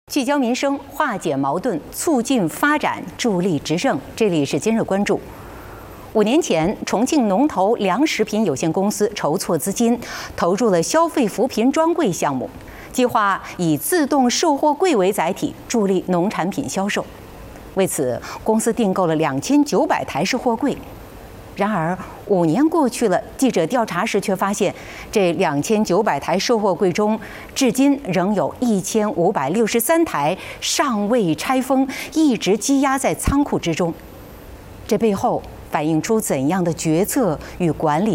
聚焦民生，化解矛盾，促进发展，助力执政。这里是今日关注。5年前，重庆农投粮食品有限公司筹措资金，投入了消费扶贫专柜项目，计划以自动售货柜为载体，助力农产品销售。为此，公司订购了2900台售货柜。然而，5年过去了，记者调查时却发现，这2900台售货柜中，至今仍有1563台尚未拆封，一直积压在仓库之中。这背后反映出怎样的决策与管理